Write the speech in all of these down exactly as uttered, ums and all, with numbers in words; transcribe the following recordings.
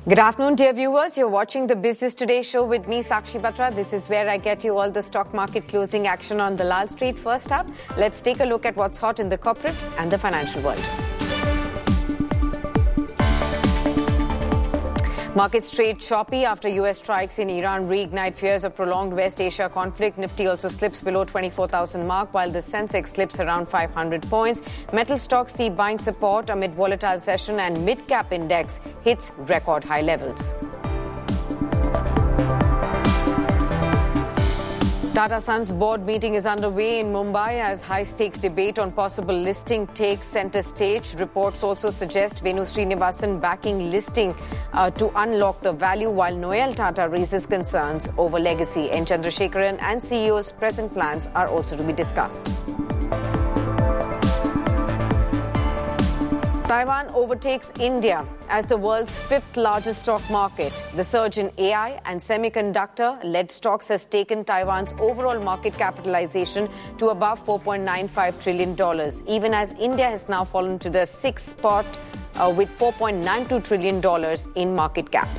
Good afternoon, dear viewers. You're watching the Business Today show with me, Sakshi Batra. This is where I get you all the stock market closing action on Dalal Street. First up, let's take a look at what's hot in the corporate and the financial world. Markets trade choppy after U S strikes in Iran reignite fears of prolonged West Asia conflict. Nifty also slips below twenty-four thousand mark, while the Sensex slips around five hundred points. Metal stocks see buying support amid volatile session, and mid-cap index hits record high levels. Tata Sons board meeting is underway in Mumbai as high-stakes debate on possible listing takes center stage. Reports also suggest Venu Srinivasan backing listing uh, to unlock the value, while Noel Tata raises concerns over legacy. N. Chandrasekaran and C E O's present plans are also to be discussed. Taiwan overtakes India as the world's fifth largest stock market. The surge in A I and semiconductor-led stocks has taken Taiwan's overall market capitalization to above four point nine five trillion dollars, even as India has now fallen to the sixth spot uh, with four point nine two trillion dollars in market cap.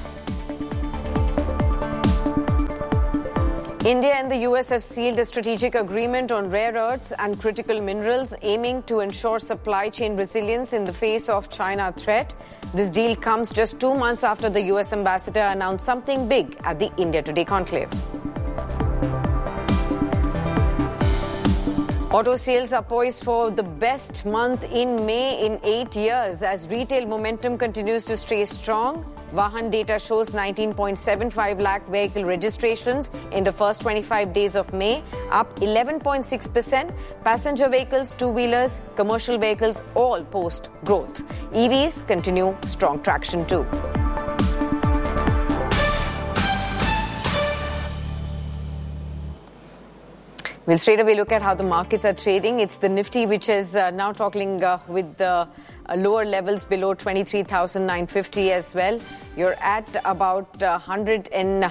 India and the U S have sealed a strategic agreement on rare earths and critical minerals, aiming to ensure supply chain resilience in the face of China threat. This deal comes just two months after the U S ambassador announced something big at the India Today conclave. Auto sales are poised for the best month in May in eight years as retail momentum continues to stay strong. Vahan data shows nineteen point seven five lakh vehicle registrations in the first twenty-five days of May, up eleven point six percent. Passenger vehicles, two-wheelers, commercial vehicles all post growth. E Vs continue strong traction too. We'll straight away look at how the markets are trading. It's the Nifty which is uh, now toggling uh, with the uh, lower levels below twenty-three thousand nine hundred fifty as well. You're at about uh, one hundred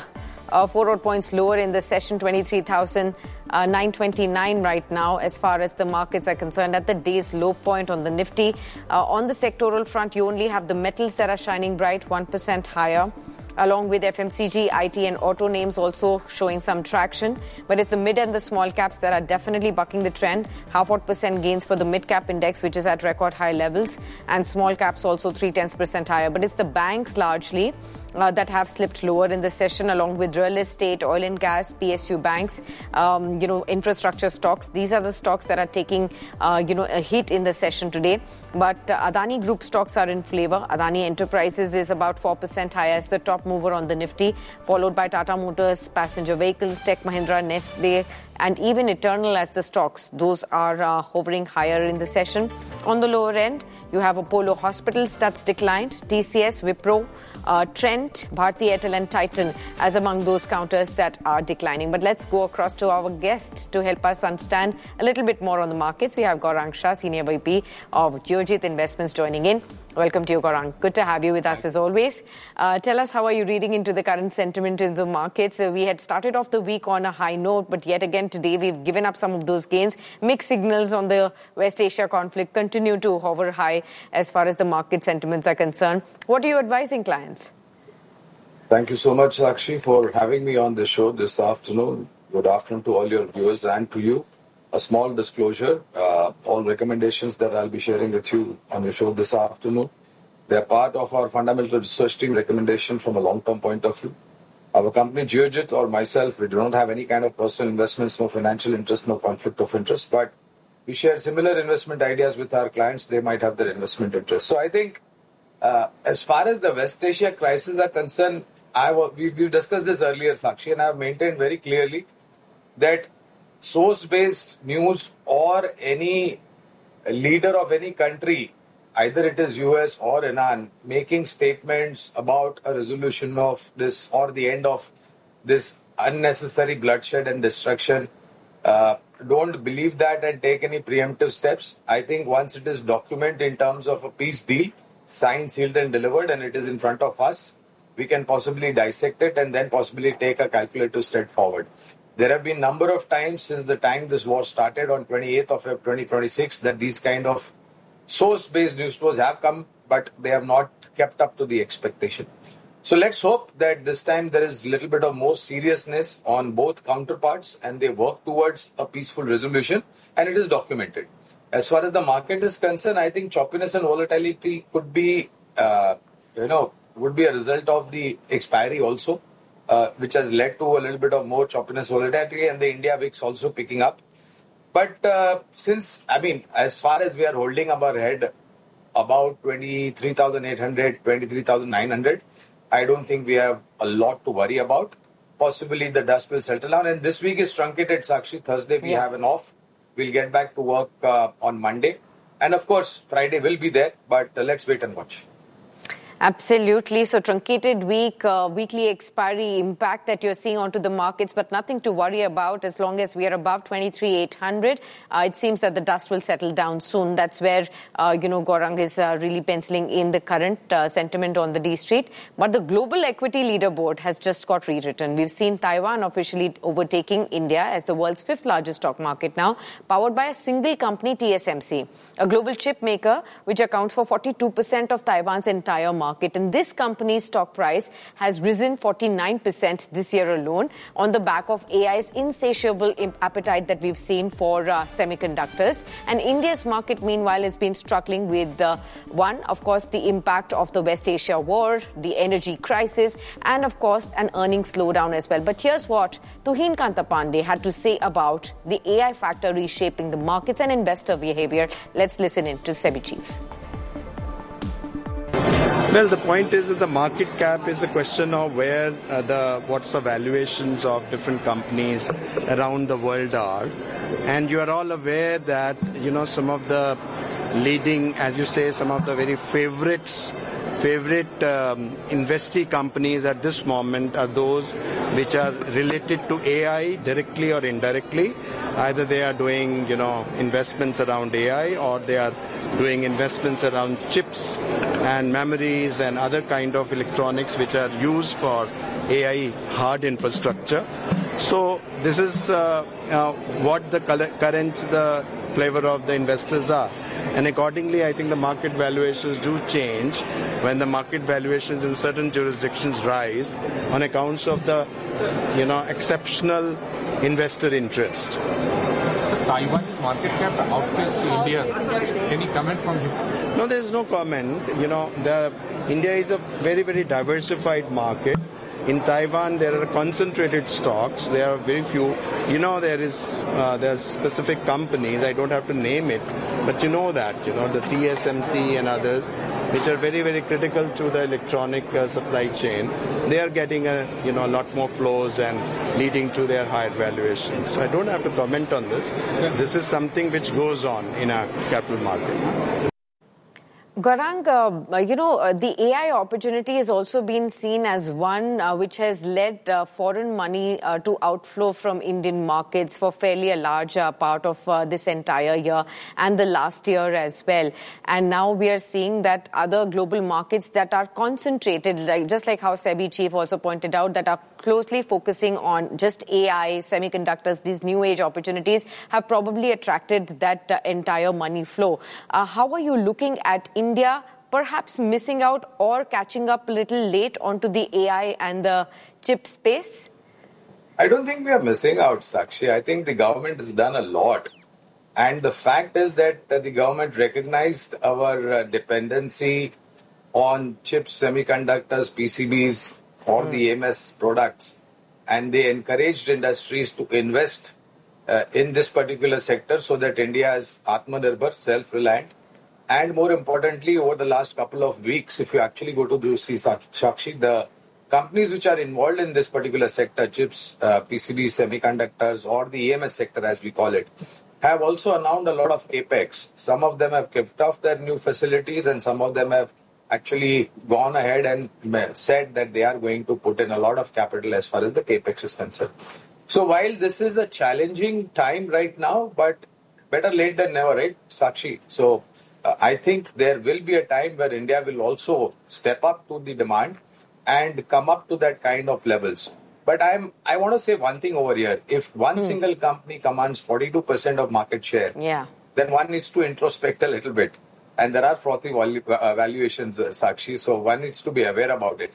four odd points lower in the session, twenty-three thousand nine hundred twenty-nine right now as far as the markets are concerned. At the day's low point on the Nifty, uh, on the sectoral front, you only have the metals that are shining bright, one percent higher, along with F M C G, I T and auto names also showing some traction. But it's the mid and the small caps that are definitely bucking the trend. Half odd percent gains for the mid cap index, which is at record high levels, and small caps also three tenths percent higher. But it's the banks largely Uh, that have slipped lower in the session, along with real estate, oil and gas, P S U banks, um, you know, infrastructure stocks. These are the stocks that are taking, uh, you know, a hit in the session today. But uh, Adani Group stocks are in flavor. Adani Enterprises is about four percent higher as the top mover on the Nifty, followed by Tata Motors, passenger vehicles, Tech Mahindra, Nestle, and even Eternal as the stocks. Those are uh, hovering higher in the session. On the lower end, you have Apollo Hospitals that's declined, T C S, Wipro, uh, Trent, Bharti Airtel and Titan as among those counters that are declining. But let's go across to our guest to help us understand a little bit more on the markets. We have Gaurang Shah, Senior V P of Geojit Investments, joining in. Welcome to you, Gaurang. Good to have you with us as always. Uh, tell us, how are you reading into the current sentiment in the markets? Uh, we had started off the week on a high note, but yet again today we've given up some of those gains. Mixed signals on the West Asia conflict continue to hover high as far as the market sentiments are concerned. What are you advising clients? Thank you so much, Sakshi, for having me on the show this afternoon. Good afternoon to all your viewers and to you. A small disclosure, uh, all recommendations that I'll be sharing with you on the show this afternoon, they're part of our fundamental research team recommendation from a long-term point of view. Our company, Geojit, or myself, we do not have any kind of personal investments, no financial interest, no conflict of interest, but we share similar investment ideas with our clients. They might have their investment interest. So I think uh, as far as the West Asia crisis are concerned, I, we, we've discussed this earlier, Sakshi, and I've maintained very clearly that source-based news or any leader of any country, either it is U S or Iran, making statements about a resolution of this or the end of this unnecessary bloodshed and destruction, uh, don't believe that and take any preemptive steps. I think once it is documented in terms of a peace deal, signed, sealed and delivered, and it is in front of us, we can possibly dissect it and then possibly take a calculated step forward. There have been a number of times since the time this war started on twenty-eighth of February twenty twenty-six that these kind of source-based news flows have come, but they have not kept up to the expectation. So let's hope that this time there is a little bit of more seriousness on both counterparts and they work towards a peaceful resolution and it is documented. As far as the market is concerned, I think choppiness and volatility could be, uh, you know, would be a result of the expiry also, uh, which has led to a little bit of more choppiness, volatility, and the India V I X also picking up. But uh, since, I mean, as far as we are holding up our head about twenty-three thousand eight hundred, twenty-three thousand nine hundred, I don't think we have a lot to worry about. Possibly the dust will settle down. And this week is truncated, Sakshi. Thursday we yeah. have an off. We'll get back to work uh, on Monday. And of course, Friday will be there. But uh, let's wait and watch. Absolutely. So truncated week, uh, weekly expiry impact that you're seeing onto the markets, but nothing to worry about as long as we are above twenty-three thousand eight hundred. Uh, it seems that the dust will settle down soon. That's where, uh, you know, Gaurang is uh, really penciling in the current uh, sentiment on the D Street. But the global equity leaderboard has just got rewritten. We've seen Taiwan officially overtaking India as the world's fifth largest stock market now, powered by a single company, T S M C, a global chip maker which accounts for forty-two percent of Taiwan's entire market. Market. And this company's stock price has risen forty-nine percent this year alone on the back of A I's insatiable appetite that we've seen for uh, semiconductors. And India's market, meanwhile, has been struggling with, uh, one, of course, the impact of the West Asia war, the energy crisis, and, of course, an earnings slowdown as well. But here's what Tuhin Kantapande had to say about the A I factor reshaping the markets and investor behavior. Let's listen in to SEBI chief. Well, the point is that the market cap is a question of where uh, the what's the valuations of different companies around the world are. And you are all aware that, you know, some of the leading, as you say, some of the very favorites, favorite um, investee companies at this moment are those which are related to A I directly or indirectly. Either they are doing, you know, investments around A I or they are doing investments around chips and memories and other kind of electronics which are used for A I hard infrastructure. So this is uh, uh, what the current the flavor of the investors are. And accordingly, I think the market valuations do change when the market valuations in certain jurisdictions rise on accounts of the, you know, exceptional investor interest. So Taiwan's market cap outpaced India's. Any comment from you? No, there is no comment. You know, the, India is a very, very diversified market. In Taiwan, there are concentrated stocks. There are very few. You know, there is uh, there are specific companies. I don't have to name it, but you know that. You know, the T S M C and others, which are very, very critical to the electronic uh, supply chain. They are getting a you know a lot more flows and leading to their higher valuations. So I don't have to comment on this. This is something which goes on in a capital market. Gaurang, uh, you know, uh, the A I opportunity has also been seen as one uh, which has led uh, foreign money uh, to outflow from Indian markets for fairly a large uh, part of uh, this entire year and the last year as well. And now we are seeing that other global markets that are concentrated, like just like how SEBI chief also pointed out, that are closely focusing on just A I, semiconductors, these new age opportunities have probably attracted that uh, entire money flow. Uh, how are you looking at India? India perhaps missing out or catching up a little late onto the A I and the chip space? I don't think we are missing out, Sakshi. I think the government has done a lot. And the fact is that uh, the government recognized our uh, dependency on chips, semiconductors, P C Bs, or mm. the A M S products. And they encouraged industries to invest uh, in this particular sector so that India is Atmanirbhar, self-reliant. And more importantly, over the last couple of weeks, if you actually go to the see Sakshi, the companies which are involved in this particular sector, chips, uh, P C Bs, semiconductors, or the A M S sector as we call it, have also announced a lot of capex. Some of them have kicked off their new facilities and some of them have actually gone ahead and said that they are going to put in a lot of capital as far as the capex is concerned. So while this is a challenging time right now, but better late than never, right, Sakshi? So Uh, I think there will be a time where India will also step up to the demand and come up to that kind of levels. But I'm, I want to say one thing over here. If one hmm. single company commands forty-two percent of market share, yeah. then one needs to introspect a little bit. And there are frothy valu- uh, valuations, uh, Sakshi, so one needs to be aware about it.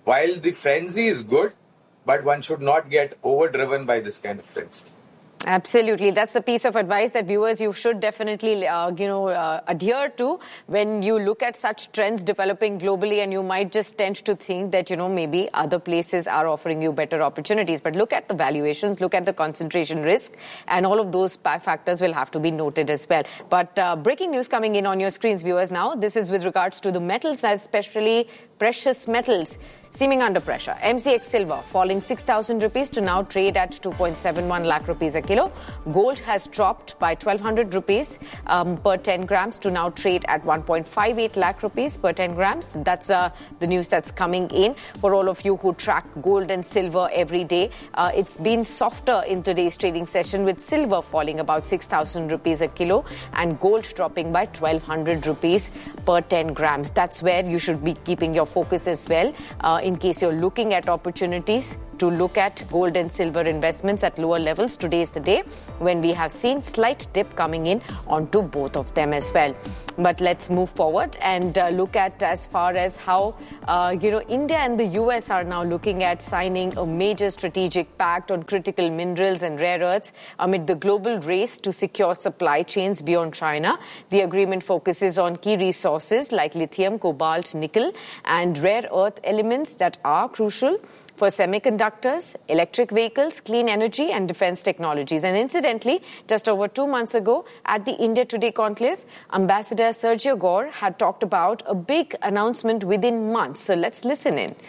while the frenzy is good, but one should not get overdriven by this kind of frenzy. Absolutely. That's the piece of advice that viewers, you should definitely, uh, you know, uh, adhere to when you look at such trends developing globally, and you might just tend to think that, you know, maybe other places are offering you better opportunities. But look at the valuations, look at the concentration risk, and all of those factors will have to be noted as well. But uh, breaking news coming in on your screens, viewers, now. This is with regards to the metals, especially precious metals, seeming under pressure. M C X silver falling six thousand rupees to now trade at two point seven one lakh rupees a kilo. Gold has dropped by twelve hundred rupees um, per ten grams to now trade at one point five eight lakh rupees per ten grams. That's uh, the news that's coming in for all of you who track gold and silver every day. Uh, it's been softer in today's trading session, with silver falling about six thousand rupees a kilo and gold dropping by twelve hundred rupees per ten grams. That's where you should be keeping your focus as well. Uh, in case you're looking at opportunities to look at gold and silver investments at lower levels. Today is the day when we have seen slight dip coming in onto both of them as well. But let's move forward and uh, look at as far as how, uh, you know, India and the U S are now looking at signing a major strategic pact on critical minerals and rare earths amid the global race to secure supply chains beyond China. The agreement focuses on key resources like lithium, cobalt, nickel, and rare earth elements that are crucial for semiconductors, electric vehicles, clean energy and defense technologies. And incidentally, just over two months ago at the India Today conclave, Ambassador Sergio Gore had talked about a big announcement within months. So let's listen in.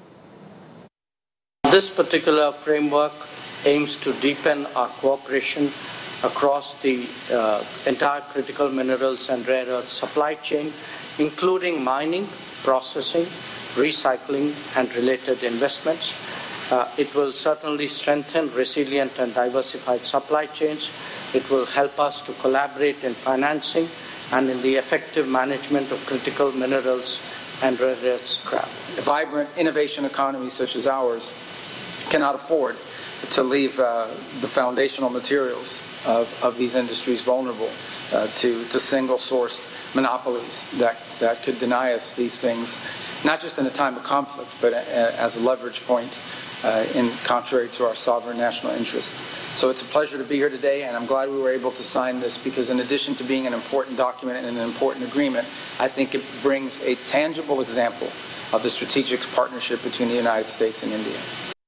This particular framework aims to deepen our cooperation across the uh, entire critical minerals and rare earth supply chain, including mining, processing, recycling and related investments. Uh, it will certainly strengthen resilient and diversified supply chains. It will help us to collaborate in financing and in the effective management of critical minerals and rare earth scrap. A vibrant innovation economy such as ours cannot afford to leave uh, the foundational materials of, of these industries vulnerable uh, to, to single source monopolies that, that could deny us these things, not just in a time of conflict, but as a leverage point uh, in contrary to our sovereign national interests. So it's a pleasure to be here today, and I'm glad we were able to sign this because in addition to being an important document and an important agreement, I think it brings a tangible example of the strategic partnership between the United States and India.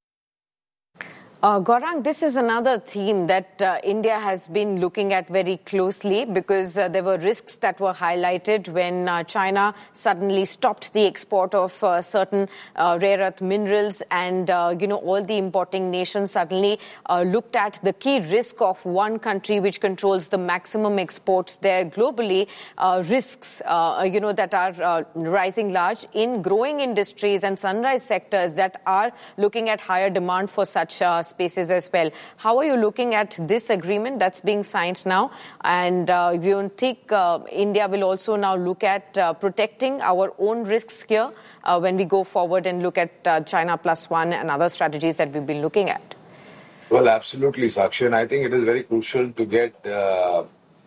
Uh, Gaurang, this is another theme that uh, India has been looking at very closely because uh, there were risks that were highlighted when uh, China suddenly stopped the export of uh, certain uh, rare earth minerals, and uh, you know, all the importing nations suddenly uh, looked at the key risk of one country which controls the maximum exports there globally, uh, risks uh, you know, that are uh, rising large in growing industries and sunrise sectors that are looking at higher demand for such uh, spaces as well. How are you looking at this agreement that's being signed now? And uh, you don't think uh, India will also now look at uh, protecting our own risks here uh, when we go forward and look at uh, China plus one and other strategies that we've been looking at? Well, absolutely, Sakshi. And I think it is very crucial to get uh,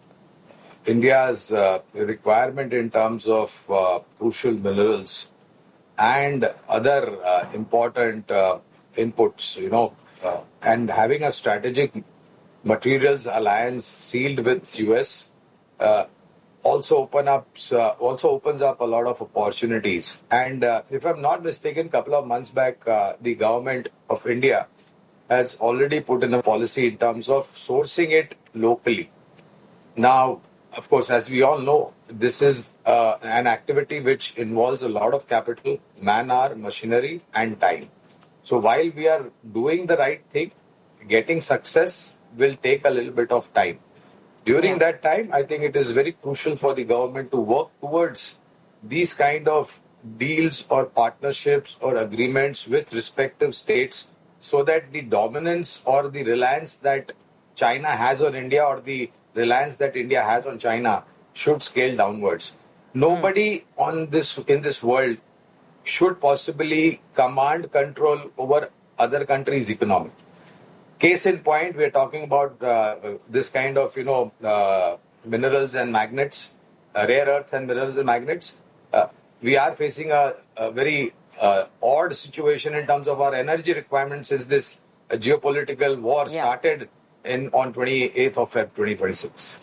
India's uh, requirement in terms of uh, crucial minerals and other uh, important uh, inputs, you know, Uh, and having a strategic materials alliance sealed with U S uh, also open up uh, also opens up a lot of opportunities. And uh, if I'm not mistaken, a couple of months back, uh, the government of India has already put in a policy in terms of sourcing it locally. Now, of course, as we all know, this is uh, an activity which involves a lot of capital, man-hour, machinery, and time. So while we are doing the right thing, getting success will take a little bit of time. During yeah. that time, I think it is very crucial for the government to work towards these kind of deals or partnerships or agreements with respective states so that the dominance or the reliance that China has on India or the reliance that India has on China should scale downwards. Nobody mm. on this in this world should possibly command control over other countries' economy. Case in point, we are talking about uh, this kind of, you know, uh, minerals and magnets, uh, rare earths and minerals and magnets. Uh, we are facing a, a very uh, odd situation in terms of our energy requirements since this uh, geopolitical war yeah. started in on twenty-eighth of February twenty twenty-six.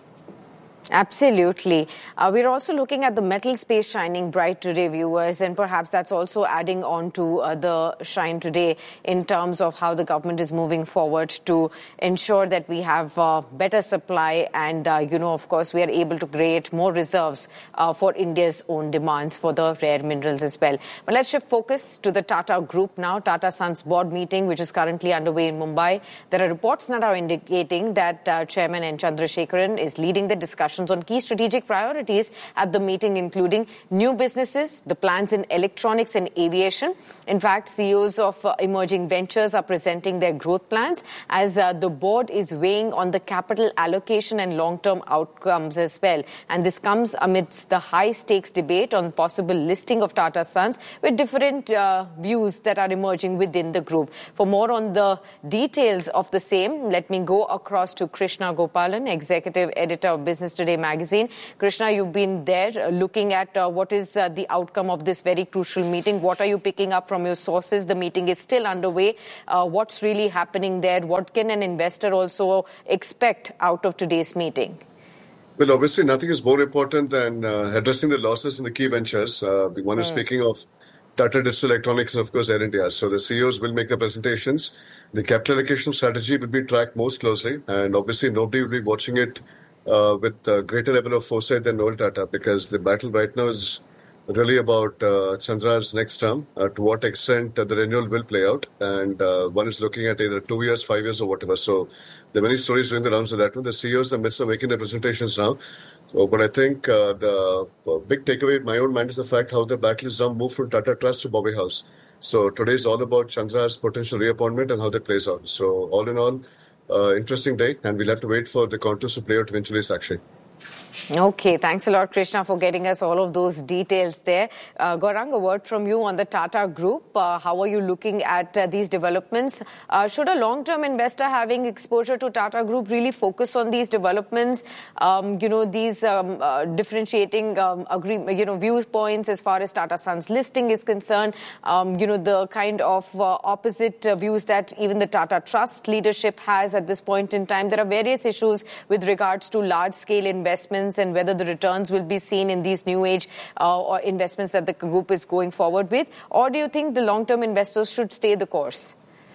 Absolutely. Uh, we're also looking at the metal space shining bright today, viewers, and perhaps that's also adding on to uh, the shine today in terms of how the government is moving forward to ensure that we have uh, better supply and, uh, you know, of course, we are able to create more reserves uh, for India's own demands for the rare minerals as well. But let's shift focus to the Tata Group now. Tata Sons board meeting, which is currently underway in Mumbai. There are reports now indicating that uh, Chairman N. Chandrasekaran is leading the discussion on key strategic priorities at the meeting, including new businesses, the plans in electronics and aviation. In fact, C E Os of uh, emerging ventures are presenting their growth plans as uh, the board is weighing on the capital allocation and long-term outcomes as well. And this comes amidst the high-stakes debate on possible listing of Tata Sons with different uh, views that are emerging within the group. For more on the details of the same, let me go across to Krishna Gopalan, Executive Editor of Business Today magazine. Krishna, you've been there uh, looking at uh, what is uh, the outcome of this very crucial meeting. What are you picking up from your sources? The meeting is still underway. Uh, what's really happening there? What can an investor also expect out of today's meeting? Well, obviously, nothing is more important than uh, addressing the losses in the key ventures. Uh, one is mm. speaking of Tata Digital Electronics and, of course, Air India. So the C E Os will make the presentations. The capital allocation strategy will be tracked most closely. And obviously, nobody will be watching it Uh, with a greater level of foresight than old Tata, because the battle right now is really about uh, Chandra's next term, uh, to what extent uh, the renewal will play out. And uh, one is looking at either two years, five years, or whatever. So there are many stories doing the rounds of that one. The C E Os are midst of making their presentations now. So, but I think uh, the uh, big takeaway in my own mind is the fact how the battle is now moved from Tata Trust to Bobby House. So today is all about Chandra's potential reappointment and how that plays out. So all in all, Uh, interesting day, and we'll have to wait for the contours to play out eventually, Sakshi. Okay, thanks a lot, Krishna, for getting us all of those details there. Uh, Gaurang, a word from you on the Tata Group. Uh, how are you looking at uh, these developments? Uh, should a long-term investor having exposure to Tata Group really focus on these developments? Um, you know, these um, uh, differentiating um, agree, you know, viewpoints as far as Tata Sons listing is concerned. Um, you know, the kind of uh, opposite uh, views that even the Tata Trust leadership has at this point in time. There are various issues with regards to large-scale investments and whether the returns will be seen in these new age uh, or investments that the group is going forward with? Or do you think the long-term investors should stay the course?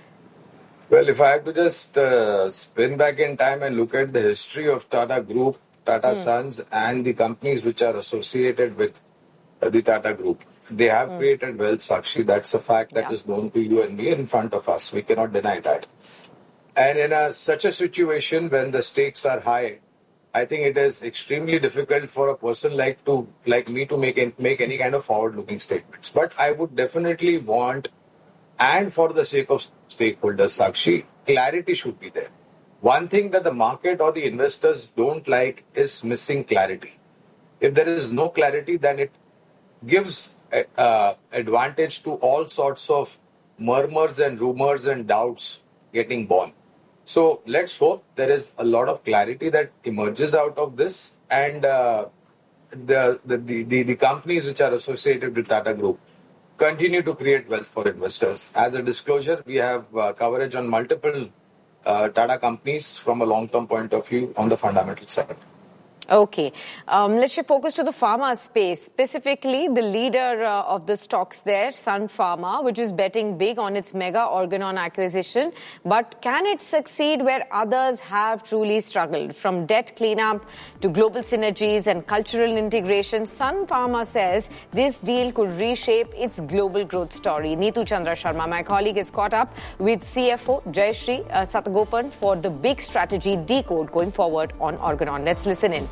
Well, if I had to just uh, spin back in time and look at the history of Tata Group, Tata mm. Sons and the companies which are associated with uh, the Tata Group, they have mm. created wealth, Sakshi. That's a fact that yeah. is known to you and me in front of us. We cannot deny that. And in a, such a situation when the stakes are high, I think it is extremely difficult for a person like to like me to make make any kind of forward-looking statements. But I would definitely want, and for the sake of stakeholders, Sakshi, clarity should be there. One thing that the market or the investors don't like is missing clarity. If there is no clarity, then it gives uh, advantage to all sorts of murmurs and rumors and doubts getting born. So let's hope there is a lot of clarity that emerges out of this, and uh, the, the, the, the companies which are associated with Tata Group continue to create wealth for investors. As a disclosure, we have uh, coverage on multiple uh, Tata companies from a long-term point of view on the fundamental side. Okay. Um, let's shift focus to the pharma space, specifically the leader uh, of the stocks there, Sun Pharma, which is betting big on its mega Organon acquisition. But can it succeed where others have truly struggled? From debt cleanup to global synergies and cultural integration, Sun Pharma says this deal could reshape its global growth story. Neetu Chandra Sharma, my colleague, is caught up with C F O Jayashree uh, Satagopan for the big strategy decode going forward on Organon. Let's listen in.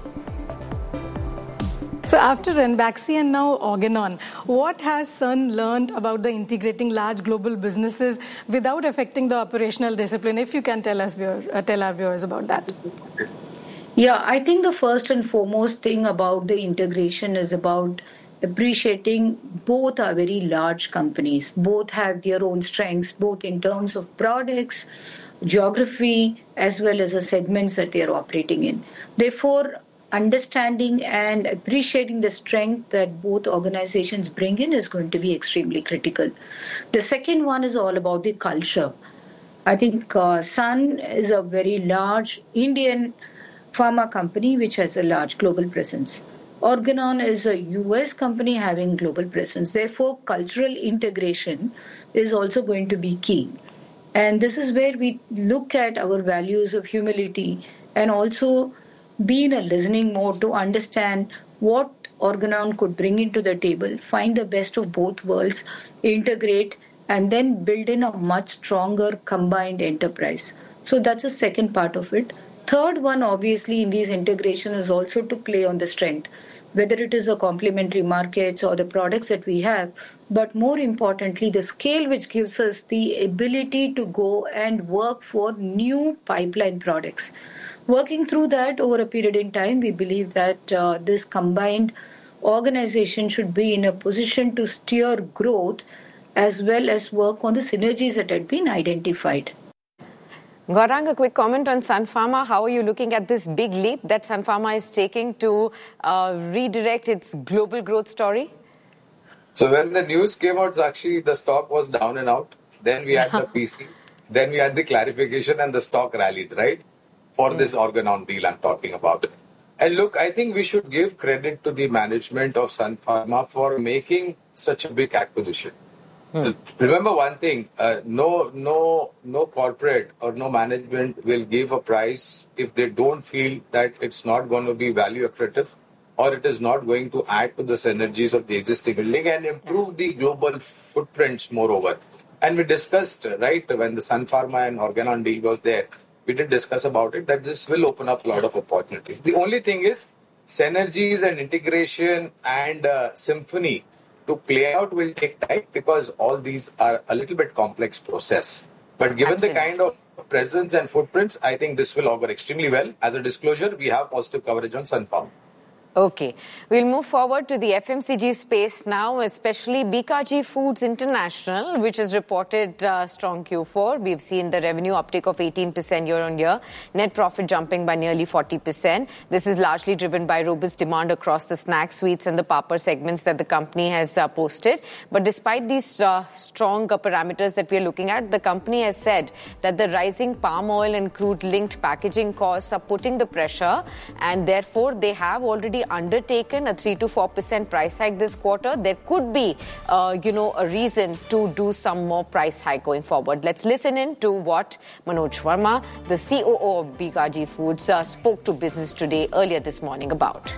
So after Ranbaxy and now Organon, what has Sun learned about the integrating large global businesses without affecting the operational discipline? If you can tell us, uh, tell our viewers about that. Yeah, I think the first and foremost thing about the integration is about appreciating both are very large companies. Both have their own strengths, both in terms of products, geography, as well as the segments that they are operating in. Therefore, understanding and appreciating the strength that both organizations bring in is going to be extremely critical. The second one is all about the culture. I think uh, Sun is a very large Indian pharma company which has a large global presence. Organon is a U S company having global presence. Therefore, cultural integration is also going to be key. And this is where we look at our values of humility and also be in a listening mode to understand what Organon could bring into the table, find the best of both worlds, integrate, and then build in a much stronger combined enterprise. So that's the second part of it. Third one, obviously, in these integration is also to play on the strength, whether it is the complementary markets or the products that we have, but more importantly, the scale which gives us the ability to go and work for new pipeline products. Working through that over a period in time, we believe that uh, this combined organization should be in a position to steer growth as well as work on the synergies that had been identified. Gaurang, a quick comment on Sun Pharma. How are you looking at this big leap that Sun Pharma is taking to uh, redirect its global growth story? So when the news came out, actually the stock was down and out. Then we had the P C. Then we had the clarification and the stock rallied, right? For mm. this Organon deal I'm talking about. And look, I think we should give credit to the management of Sun Pharma for making such a big acquisition. Hmm. Remember one thing, uh, no no no corporate or no management will give a price if they don't feel that it's not going to be value accretive or it is not going to add to the synergies of the existing building and improve the global footprints moreover. And we discussed, right, when the Sun Pharma and Organon deal was there, we did discuss about it, that this will open up a lot of opportunities. The only thing is synergies and integration and uh, symphony to play out will take time because all these are a little bit complex process. But given Absolutely. the kind of presence and footprints, I think this will augur extremely well. As a disclosure, we have positive coverage on Sun Pharma. Okay. We'll move forward to the F M C G space now, especially Bikaji Foods International, which has reported uh, strong Q four. We've seen the revenue uptick of eighteen percent year on year, net profit jumping by nearly forty percent. This is largely driven by robust demand across the snack, sweets and the papad segments that the company has uh, posted. But despite these uh, strong uh, parameters that we are looking at, the company has said that the rising palm oil and crude linked packaging costs are putting the pressure, and therefore they have already undertaken a three to four percent price hike this quarter. There could be, uh, you know, a reason to do some more price hike going forward. Let's listen in to what Manoj Verma, the C O O of Bikaji Foods, uh, spoke to Business Today earlier this morning about.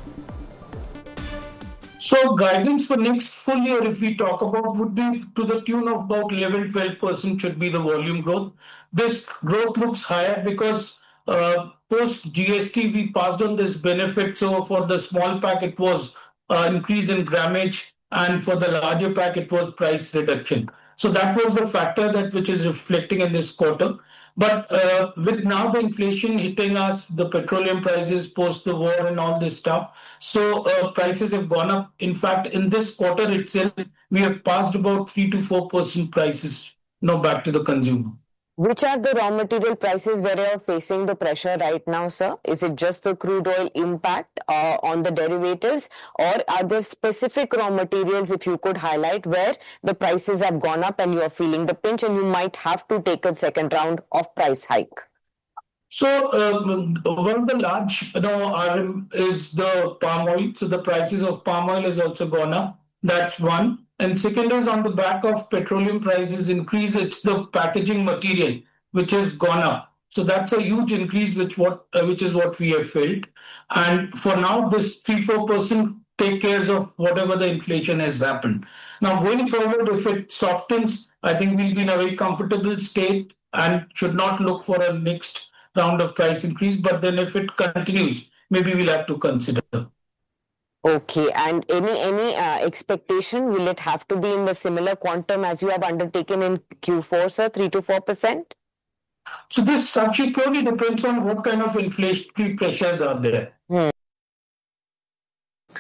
So guidance for next full year, if we talk about, would be to the tune of about eleven to twelve percent should be the volume growth. This growth looks higher because uh, post G S T, we passed on this benefit. So for the small pack, it was uh, increase in grammage, and for the larger pack, it was price reduction. So that was the factor that which is reflecting in this quarter. But uh, with now the inflation hitting us, the petroleum prices post the war and all this stuff, so uh, prices have gone up. In fact, in this quarter itself, we have passed about three to four percent prices now back to the consumer. Which are the raw material prices where you are facing the pressure right now, sir? Is it just the crude oil impact uh, on the derivatives, or are there specific raw materials, if you could highlight, where the prices have gone up and you are feeling the pinch and you might have to take a second round of price hike? So uh, one of the large, you know, R M is the palm oil. So the prices of palm oil has also gone up. That's one. And second is on the back of petroleum prices increase, it's the packaging material which has gone up. So that's a huge increase, which what uh, which is what we have felt. And for now, this three to four percent take care of whatever the inflation has happened. Now going forward, if it softens, I think we'll be in a very comfortable state and should not look for a next round of price increase. But then if it continues, maybe we'll have to consider. Okay, and any any uh, expectation, will it have to be in the similar quantum as you have undertaken in Q four, sir, three to four percent? So this actually purely depends on what kind of inflationary pressures are there. Hmm.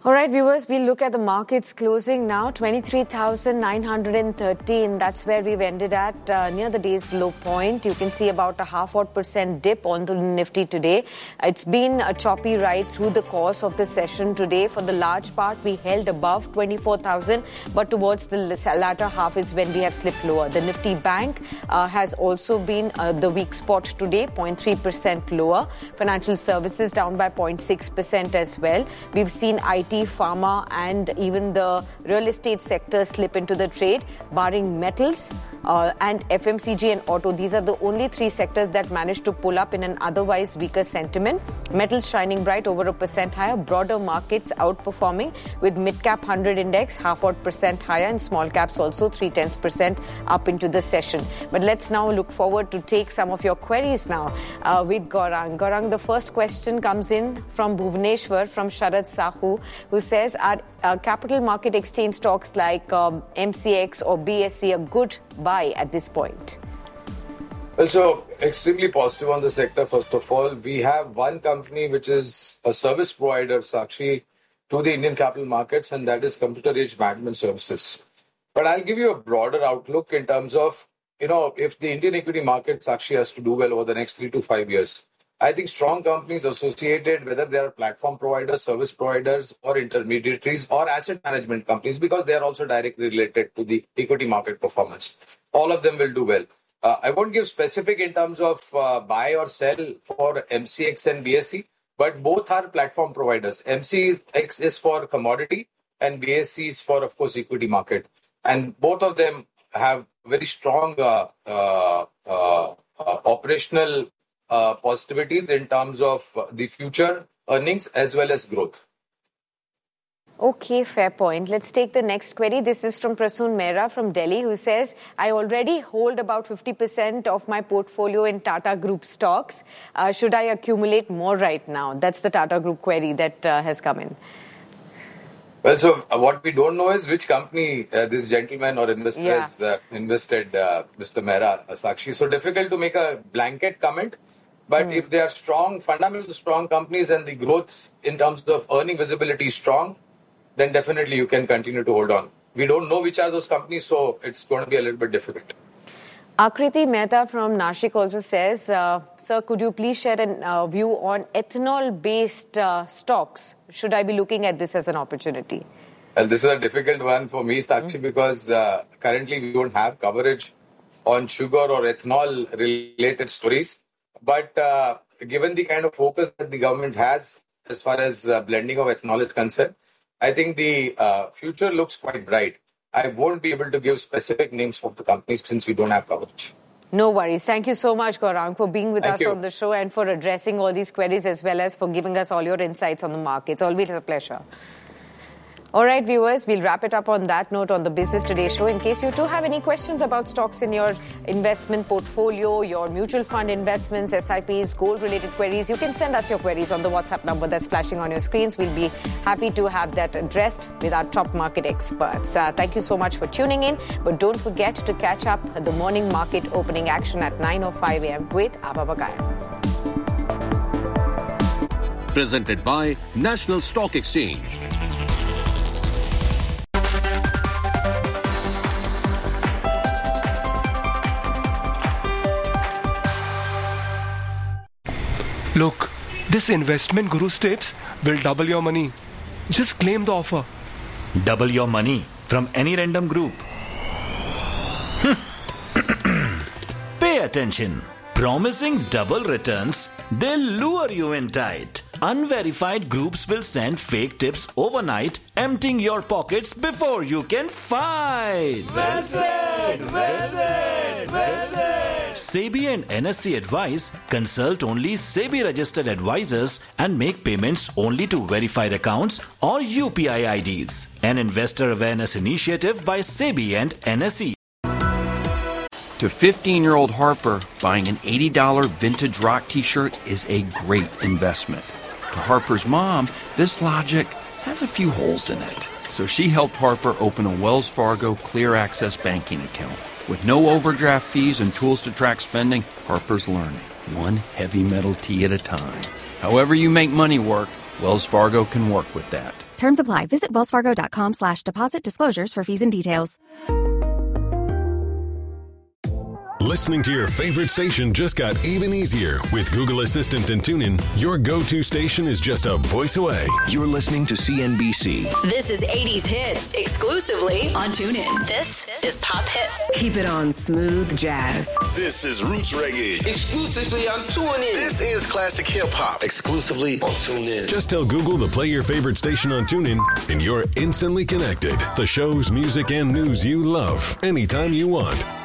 All right, viewers, we'll look at the markets closing now, twenty-three thousand nine hundred thirteen. That's where we've ended at, uh, near the day's low point. You can see about a half odd percent dip on the Nifty today. It's been a choppy ride through the course of the session today. For the large part, we held above twenty-four thousand, but towards the latter half is when we have slipped lower. The Nifty Bank uh, has also been uh, the weak spot today, zero point three percent lower. Financial services down by zero point six percent as well. We've seen I T, pharma and even the real estate sector slip into the trade, barring metals uh, and F M C G and auto. These are the only three sectors that managed to pull up in an otherwise weaker sentiment. Metals shining bright, over a percent higher. Broader markets outperforming, with mid-cap one hundred index half odd percent higher and small caps also three tenths percent up into the session. But let's now look forward to take some of your queries now uh, with Gaurang. Gaurang, the first question comes in from Bhubaneswar, from Sharad Sahu, who says, are uh, capital market exchange stocks like um, M C X or B S E a good buy at this point? Well, so extremely positive on the sector. First of all, we have one company which is a service provider, Sakshi, to the Indian capital markets, and that is Computer Age Management Services. But I'll give you a broader outlook in terms of, you know, if the Indian equity market, Sakshi, has to do well over the next three to five years. I think strong companies associated, whether they are platform providers, service providers, or intermediaries, or asset management companies, because they are also directly related to the equity market performance, all of them will do well. Uh, I won't give specific in terms of uh, buy or sell for M C X and B S E, but both are platform providers. M C X is for commodity and B S E is for, of course, equity market. And both of them have very strong uh, uh, uh, uh, operational uh, positivities in terms of the future earnings as well as growth. Okay, fair point. Let's take the next query. This is from Prasoon Mehra from Delhi, who says, I already hold about fifty percent of my portfolio in Tata Group stocks. Uh, should I accumulate more right now? That's the Tata Group query that uh, has come in. Well, so uh, what we don't know is which company uh, this gentleman or investor yeah. has uh, invested, uh, Mister Mehra, uh, Sakshi. So difficult to make a blanket comment. But mm. if they are strong, fundamental strong companies and the growth in terms of earning visibility is strong, then definitely you can continue to hold on. We don't know which are those companies, so it's going to be a little bit difficult. Akriti Mehta from Nashik also says, uh, sir, could you please share a uh, view on ethanol-based uh, stocks? Should I be looking at this as an opportunity? Well, this is a difficult one for me, Sakshi, mm. because uh, currently we don't have coverage on sugar or ethanol-related stories. But uh, given the kind of focus that the government has as far as uh, blending of ethanol is concerned, I think the uh, future looks quite bright. I won't be able to give specific names of the companies since we don't have coverage. No worries. Thank you so much, Gaurang, for being with Thank us you. on the show and for addressing all these queries as well as for giving us all your insights on the markets. Always a pleasure. All right, viewers, we'll wrap it up on that note on the Business Today show. In case you too have any questions about stocks in your investment portfolio, your mutual fund investments, S I Ps, gold-related queries, you can send us your queries on the WhatsApp number that's flashing on your screens. We'll be happy to have that addressed with our top market experts. Uh, thank you so much for tuning in. But don't forget to catch up the morning market opening action at nine oh five a.m. with Abha Bakaya. Presented by National Stock Exchange. Look, this investment Guru tips will double your money. Just claim the offer. Double your money from any random group. Pay attention. Promising double returns, they'll lure you in tight. Unverified groups will send fake tips overnight, emptying your pockets before you can fight. Well said, well said, well said. SEBI and N S E advise, consult only SEBI registered advisors and make payments only to verified accounts or U P I I Ds. An investor awareness initiative by SEBI and N S E. To fifteen-year-old Harper, buying an eighty dollars vintage rock t-shirt is a great investment. To Harper's mom, this logic has a few holes in it. So she helped Harper open a Wells Fargo Clear Access banking account. With no overdraft fees and tools to track spending, Harper's learning, one heavy metal tee at a time. However you make money work, Wells Fargo can work with that. Terms apply. Visit wellsfargo.com slash deposit disclosures for fees and details. Listening to your favorite station just got even easier. With Google Assistant and TuneIn, your go-to station is just a voice away. You're listening to C N B C. This is eighties Hits, exclusively on TuneIn. This is Pop Hits. Keep it on smooth jazz. This is Roots Reggae, exclusively on TuneIn. This is Classic Hip Hop, exclusively on TuneIn. Just tell Google to play your favorite station on TuneIn, and you're instantly connected. The shows, music, and news you love, anytime you want.